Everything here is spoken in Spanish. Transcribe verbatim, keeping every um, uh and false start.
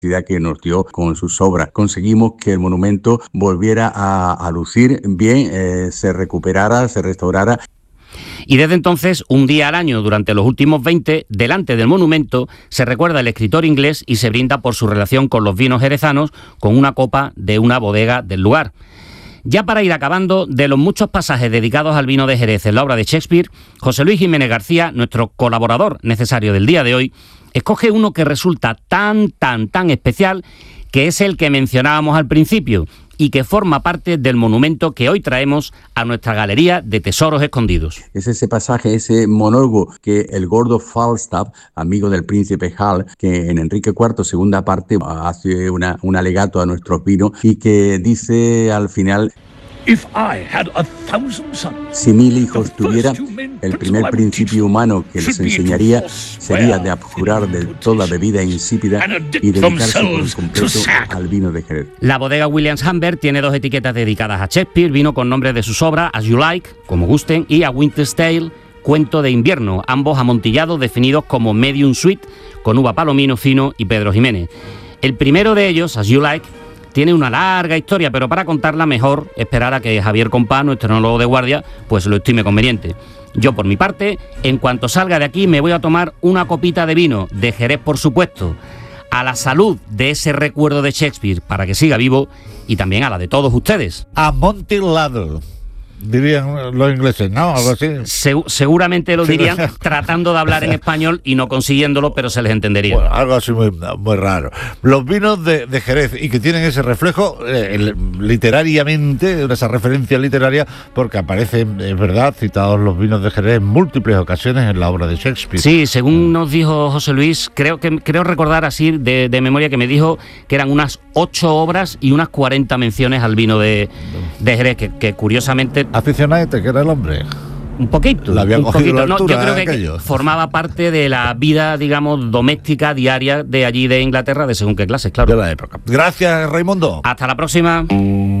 que nos dio con sus obras. Conseguimos que el monumento volviera a, a lucir bien, eh, se recuperara, se restaurara. Y desde entonces, un día al año durante los últimos veinte, delante del monumento se recuerda al escritor inglés y se brinda por su relación con los vinos jerezanos con una copa de una bodega del lugar. Ya para ir acabando, de los muchos pasajes dedicados al vino de Jerez en la obra de Shakespeare, José Luis Jiménez García, nuestro colaborador necesario del día de hoy, escoge uno que resulta tan, tan, tan especial, que es el que mencionábamos al principio y que forma parte del monumento que hoy traemos a nuestra galería de tesoros escondidos. Es ese pasaje, ese monólogo que el gordo Falstaff, amigo del príncipe Hal, que en Enrique cuarto, segunda parte, hace una, un alegato a nuestros vinos y que dice al final: If I had a thousand sons, si mil hijos tuviera, el primer principio humano que les enseñaría sería de abjurar de toda bebida insípida y dedicarse por completo al vino de Jerez. La bodega Williams Humbert tiene dos etiquetas dedicadas a Shakespeare, vino con nombres de sus obras, As You Like, como gusten, y A Winter's Tale, Cuento de invierno, ambos amontillados definidos como Medium Sweet, con uva palomino fino y Pedro Jiménez. El primero de ellos, As You Like, tiene una larga historia, pero para contarla mejor esperar a que Javier Compá, nuestro enólogo de guardia, pues lo estime conveniente. Yo, por mi parte, en cuanto salga de aquí, me voy a tomar una copita de vino, de Jerez por supuesto, a la salud de ese recuerdo de Shakespeare, para que siga vivo, y también a la de todos ustedes. Amontillado, dirían los ingleses, ¿no? Algo así. Se- seguramente lo dirían tratando de hablar en español y no consiguiéndolo, pero se les entendería. Bueno, algo así muy, muy raro. Los vinos de, de Jerez, y que tienen ese reflejo eh, literariamente, esa referencia literaria, porque aparecen, es verdad, citados los vinos de Jerez en múltiples ocasiones en la obra de Shakespeare. Sí, según nos dijo José Luis, creo que creo recordar así de, de memoria que me dijo que eran unas ocho obras y unas cuarenta menciones al vino de, de Jerez, que, que curiosamente... Aficionadete, que era el hombre. Un poquito. Le había un cogido poquito. la No, altura, yo creo que aquello. formaba parte de la vida, digamos, doméstica, diaria de allí de Inglaterra, de según qué clases, claro. De la época. Gracias, Raimundo. Hasta la próxima.